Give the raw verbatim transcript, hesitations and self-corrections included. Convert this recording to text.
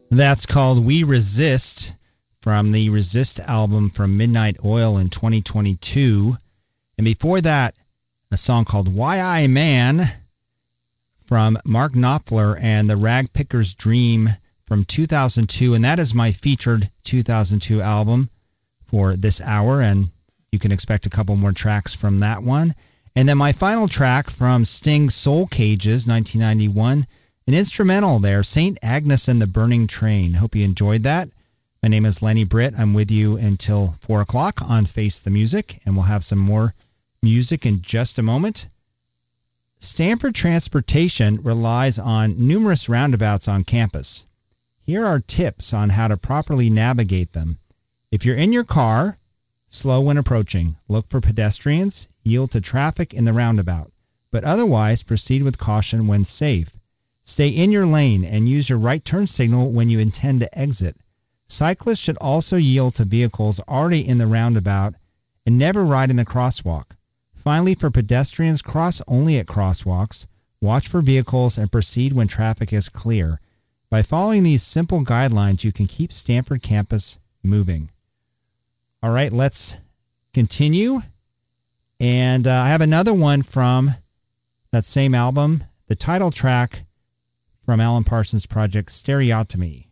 That's called We Resist from the Resist album from Midnight Oil in twenty twenty-two. And before that, a song called Why I Man from Mark Knopfler and the Rag Picker's Dream from two thousand two. And that is my featured two thousand two album for this hour. And you can expect a couple more tracks from that one. And then my final track from Sting's Soul Cages, nineteen ninety-one. An instrumental there, Saint Agnes and the Burning Train. Hope you enjoyed that. My name is Lenny Britt. I'm with you until four o'clock on Face the Music, and we'll have some more music in just a moment. Stanford Transportation relies on numerous roundabouts on campus. Here are tips on how to properly navigate them. If you're in your car, slow when approaching. Look for pedestrians, yield to traffic in the roundabout, but otherwise proceed with caution when safe. Stay in your lane and use your right turn signal when you intend to exit. Cyclists should also yield to vehicles already in the roundabout and never ride in the crosswalk. Finally, for pedestrians, cross only at crosswalks, watch for vehicles, and proceed when traffic is clear. By following these simple guidelines, you can keep Stanford campus moving. All right, let's continue. And uh, I have another one from that same album, the title track from Alan Parsons' project, Stereotomy.